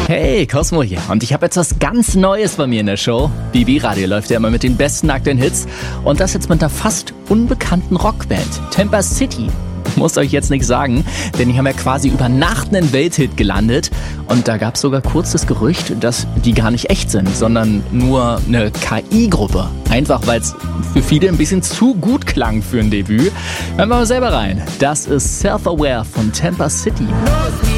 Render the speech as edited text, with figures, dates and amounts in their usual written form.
Hey, Cosmo hier. Und ich habe jetzt was ganz Neues bei mir in der Show. BB Radio läuft ja immer mit den besten aktuellen Hits. Und das jetzt mit einer fast unbekannten Rockband. Tampa City. Muss euch jetzt nichts sagen, denn die haben ja quasi über Nacht einen Welthit gelandet. Und da gab es sogar kurz das Gerücht, dass die gar nicht echt sind, sondern nur eine KI-Gruppe. Einfach, weil es für viele ein bisschen zu gut klang für ein Debüt. Hören wir mal selber rein. Das ist Self-Aware von Tampa City.